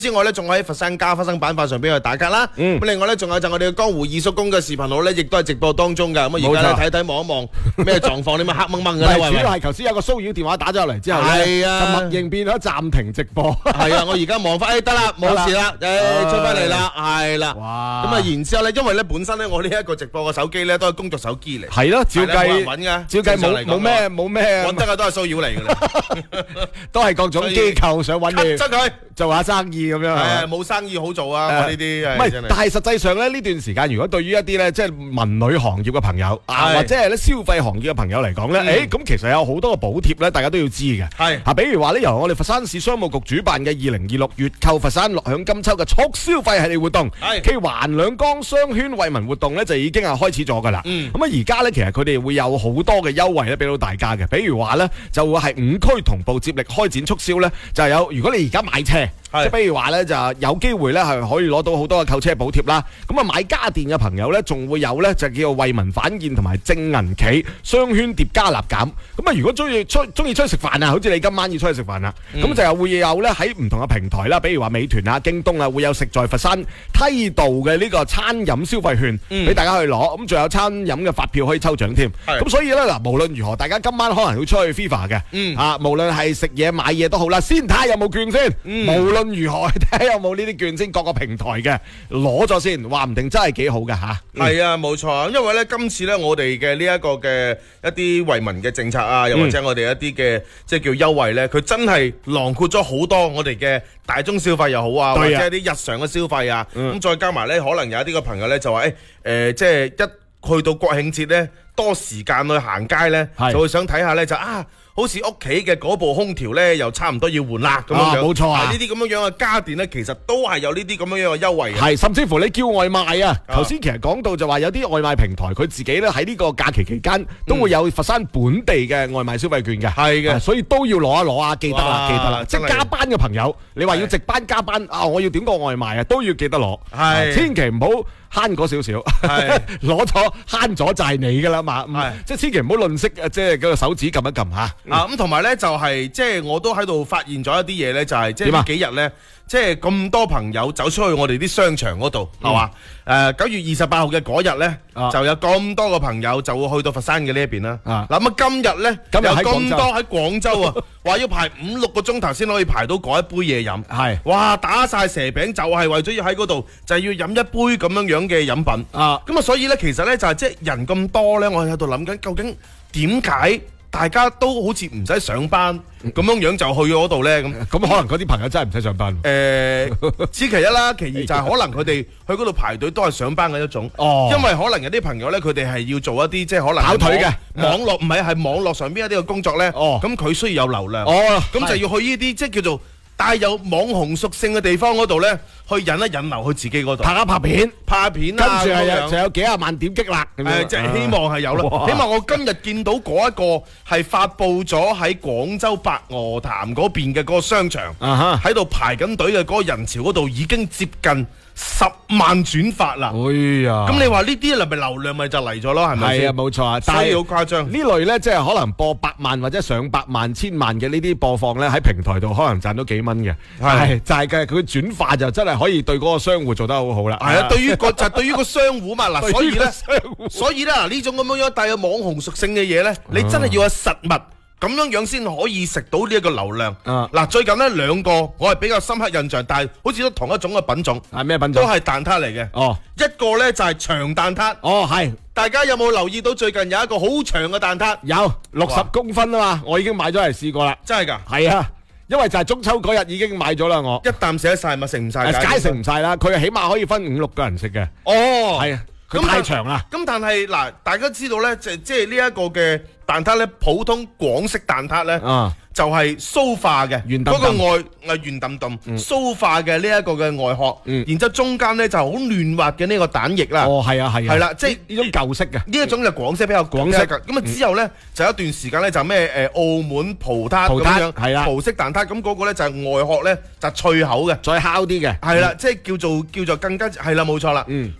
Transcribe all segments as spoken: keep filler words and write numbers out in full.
之外咧，仲喺佛山加花生板塊上邊去打卡啦。咁、嗯、另外咧，仲有就我哋嘅江湖二叔公嘅視頻號咧，亦都係直播當中㗎。咁啊，而家咧睇睇望一望咩狀況，點解黑掹掹嘅咧？ 主要係頭先有個騷擾電話打咗入嚟之後咧，就默認變咗暫停直播。 係啊，我而家望翻，誒得啦，冇事啦，誒出翻嚟啦，係啦。哇！咁啊，然之後咧，因為咧本身咧，我呢一個直播嘅手機咧都係工作手機嚟。 係咯，照計揾㗎， 照計冇冇咩冇咩揾得嘅都係騷擾嚟㗎啦， 都係各種機構想揾你。 執佢做下生意咁樣係冇生意好做啊！呢啲唔係，但係實際上咧呢段時間，如果對於一啲咧即係文旅行業嘅朋友啊，或者係咧消費行業嘅朋友嚟講咧，誒咁其實有好多嘅補貼咧，大家都要知嘅。係啊，比如話咧，由我哋佛山市商務局主辦嘅二零二六粵購佛山樂享金秋嘅促消費系列活動，係其環兩江雙圈惠民活動咧就已經係開始咗㗎啦。咁啊而家咧其實佢哋會有好多嘅優惠咧俾到大家嘅，比如話咧就會係五區同步接力開展促銷咧，就係有如果你而家買車。即係比如話咧，就有機會咧係可以攞到好多嘅購車補貼啦。咁啊買家電嘅朋友咧，仲會有咧就叫做惠民返現同埋正銀企雙圈疊加立減。咁啊如果中意出中意出去食飯啊，好似你今晚要出去食飯啊，咁、嗯、就又會有咧喺唔同嘅平台啦，比如話美團啊、京東啊，會有食在佛山梯度嘅呢個餐飲消費券俾、嗯、大家去攞。咁仲有餐飲嘅發票可以抽獎添。咁所以咧嗱，無論如何，大家今晚可能要出去 FIFA 嘅，嗯、啊無論係食嘢買嘢都好啦，先睇下有冇券先。嗯、無論如何睇下有冇呢啲券先，各個平台嘅攞咗先，話唔定真係幾好㗎吓。 係啊，冇錯啊，因為咧今次咧我哋嘅呢一個嘅一啲惠民嘅政策啊，又或者我哋一啲嘅即係叫優惠咧，佢真係囊括咗好多我哋嘅大宗消費又好啊，或者係啲日常嘅消費啊，咁、嗯、再加埋咧，可能有一啲嘅朋友咧就話誒誒，即係一去到國慶節咧，多時間去行街咧，就會想睇下咧就啊。好似屋企嘅嗰部空調咧，又差唔多要換啦咁樣樣。冇錯啊！呢啲咁樣樣嘅家電咧，其實都係有呢啲咁樣樣嘅優惠嘅。係，甚至乎你叫外賣啊，頭先其實講到就話有啲外賣平台，佢自己咧喺呢個假期期間都會有佛山本地嘅外賣消費券嘅。係嘅，所以都要攞一攞啊！記得啦，記得啦。即係加班嘅朋友，你話要值班加班啊，我要點個外賣啊，都要記得攞。係，千祈唔好慳嗰少少。係，攞咗慳咗就係你噶啦嘛。係，即係千祈唔好吝嗇，即係嗰個手指撳一撳吓。啊咁同埋咧就係即係我都喺度發現咗一啲嘢咧，就係即係呢幾日咧，即係咁多朋友走出去我哋啲商場嗰度係嘛？誒九月二十八號嘅嗰日咧，就有咁多個朋友就會去到佛山嘅呢一邊啦。嗱咁啊今日咧有咁多喺廣州啊，話要排五六個鐘頭先可以排到嗰一杯嘢飲。係哇打晒蛇餅就係為咗要喺嗰度就係要飲一杯咁樣樣嘅飲品。啊咁啊所以咧其實咧就係即係人咁多咧，我喺度諗緊究竟點解？大家都好似唔使上班咁樣樣就去嗰度咧，咁咁可能嗰啲朋友真係唔使上班。誒，此其一啦，其二就係可能佢哋去嗰度排隊都係上班嘅一種。哦，因為可能有啲朋友咧，佢哋係要做一啲即係可能跑腿嘅網絡，唔係係網絡上邊一啲嘅工作咧。哦，咁佢需要有流量。哦，咁就要去呢啲即係叫做帶有網紅屬性嘅地方嗰度咧，去引一引流去自己嗰度，拍一拍片，拍下片啦，跟住係就有幾廿萬點擊啦。誒，即係希望係有啦。希望我今日見到嗰一個係發佈咗喺廣州白鵝潭嗰邊嘅嗰個商場，喺度排緊隊嘅嗰個人潮嗰度已經接近十萬轉發啦！哎呀，咁你話呢啲係咪流量咪就嚟咗咯？係咪先？係啊，冇錯啊，但係好誇張。呢類咧，即係可能播百萬或者上百萬、千萬嘅呢啲播放咧，喺平台度可能賺到幾蚊嘅。係就係嘅，佢轉化就真係可以對嗰個商戶做得好好啦。係啊，對於個就對於個商戶嘛嗱，所以咧，所以咧嗱呢種咁樣樣帶有網紅屬性嘅嘢咧，你真係要有實物。咁樣樣先可以食到呢一個流量。嗱、啊，最近呢兩個我係比較深刻印象，但係好似都同一種嘅品種。係咩品種？都係蛋撻嚟嘅。哦，一個呢就係長蛋撻。哦，係。大家有冇留意到最近有一個好長嘅蛋撻？有六十公分啊嘛，我已經買咗嚟試過啦。真係㗎？係啊，因為就係中秋嗰日已經買咗啦，我一啖食得晒咪食唔晒？梗係食唔晒啦，佢起碼可以分五六個人食嘅。哦，係啊。佢太長啦，咁但係嗱，大家知道咧，即即係呢一個嘅蛋撻咧，普通廣式蛋撻咧，啊、就係酥化嘅，嗰個外誒圓揼揼酥化嘅呢一個嘅外殼，嗯、然之後中間咧就好嫩滑嘅呢個蛋液啦。哦，係啊，係啊，係啦，即係呢種舊式嘅，呢一種就廣式比較廣式嘅。咁啊之後咧就有一段時間咧就咩誒澳門葡撻咁樣，係啦，葡式蛋撻，咁嗰個咧就係外殼咧就脆口嘅，再烤啲嘅，係啦，即係叫做叫做更加係啦，冇錯啦。嗯，咁。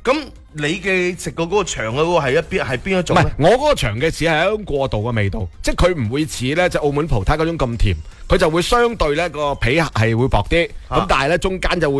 你嘅食過嗰個長嘅嗰個係一邊係邊一種咧？ 唔係，我嗰個長嘅似係一種過渡嘅味道，即係佢唔會似咧就澳門葡撻嗰種咁甜，佢就會相對咧個皮係會薄啲，咁但係咧中間就會。